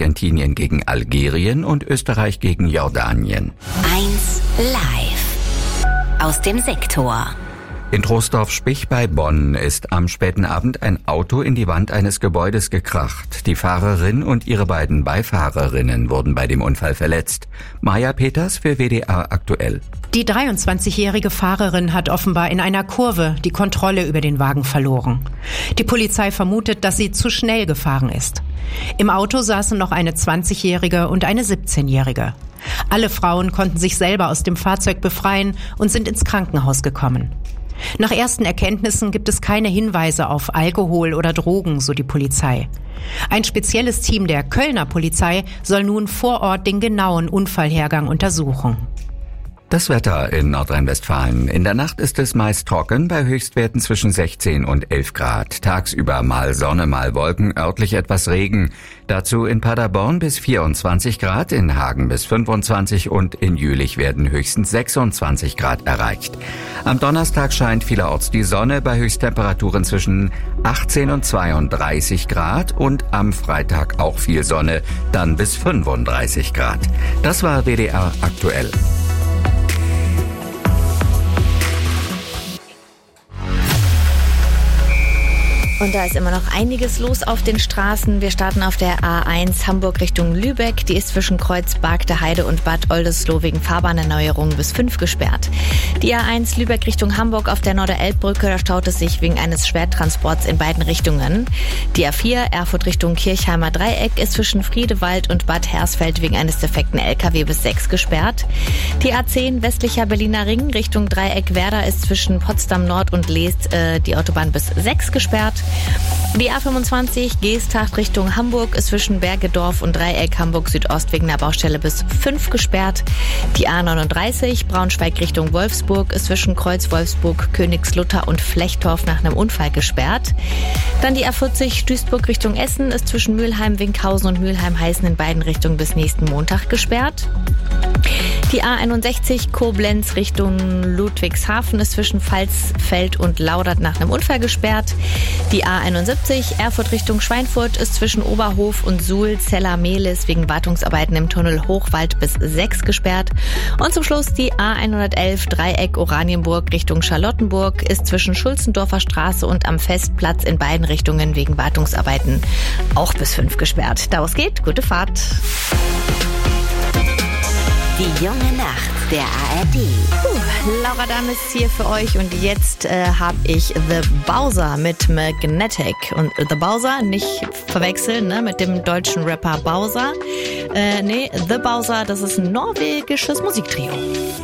Argentinien gegen Algerien und Österreich gegen Jordanien. 1 Live aus dem Sektor. In Troisdorf-Spich bei Bonn ist am späten Abend ein Auto in die Wand eines Gebäudes gekracht. Die Fahrerin und ihre beiden Beifahrerinnen wurden bei dem Unfall verletzt. Maja Peters für WDR aktuell. Die 23-jährige Fahrerin hat offenbar in einer Kurve die Kontrolle über den Wagen verloren. Die Polizei vermutet, dass sie zu schnell gefahren ist. Im Auto saßen noch eine 20-jährige und eine 17-jährige. Alle Frauen konnten sich selber aus dem Fahrzeug befreien und sind ins Krankenhaus gekommen. Nach ersten Erkenntnissen gibt es keine Hinweise auf Alkohol oder Drogen, so die Polizei. Ein spezielles Team der Kölner Polizei soll nun vor Ort den genauen Unfallhergang untersuchen. Das Wetter in Nordrhein-Westfalen. In der Nacht ist es meist trocken, bei Höchstwerten zwischen 16 und 11 Grad. Tagsüber mal Sonne, mal Wolken, örtlich etwas Regen. Dazu in Paderborn bis 24 Grad, in Hagen bis 25 und in Jülich werden höchstens 26 Grad erreicht. Am Donnerstag scheint vielerorts die Sonne bei Höchsttemperaturen zwischen 18 und 32 Grad und am Freitag auch viel Sonne, dann bis 35 Grad. Das war WDR aktuell. Und da ist immer noch einiges los auf den Straßen. Wir starten auf der A1 Hamburg Richtung Lübeck. Die ist zwischen Kreuz Bargteheide und Bad Oldesloe wegen Fahrbahnerneuerung bis 5 gesperrt. Die A1 Lübeck Richtung Hamburg auf der Norderelbbrücke, da staut es sich wegen eines Schwertransports in beiden Richtungen. Die A4 Erfurt Richtung Kirchheimer Dreieck ist zwischen Friedewald und Bad Hersfeld wegen eines defekten LKW bis 6 gesperrt. Die A10 westlicher Berliner Ring Richtung Dreieck Werder ist zwischen Potsdam Nord und Leest die Autobahn bis 6 gesperrt. Die A25 Geesthacht Richtung Hamburg ist zwischen Bergedorf und Dreieck Hamburg Südost wegen der Baustelle bis 5 gesperrt. Die A39 Braunschweig Richtung Wolfsburg ist zwischen Kreuz Wolfsburg, Königslutter und Flechtorf nach einem Unfall gesperrt. Dann die A40 Duisburg Richtung Essen ist zwischen Mülheim-Winkhausen und Mülheim-Heißen in beiden Richtungen bis nächsten Montag gesperrt. Die A61 Koblenz Richtung Ludwigshafen ist zwischen Pfalzfeld und Laudert nach einem Unfall gesperrt. Die A71 Erfurt Richtung Schweinfurt ist zwischen Oberhof und Suhl-Zeller-Mehlis wegen Wartungsarbeiten im Tunnel Hochwald bis 6 gesperrt. Und zum Schluss die A111 Dreieck Oranienburg Richtung Charlottenburg ist zwischen Schulzendorfer Straße und am Festplatz in beiden Richtungen wegen Wartungsarbeiten auch bis 5 gesperrt. Daraus geht, gute Fahrt. Die junge Nacht der ARD. Laura Dames hier für euch und jetzt habe ich The Bowser mit Magnetic. Und The Bowser, nicht verwechseln mit dem deutschen Rapper Bowser. The Bowser, das ist ein norwegisches Musiktrio.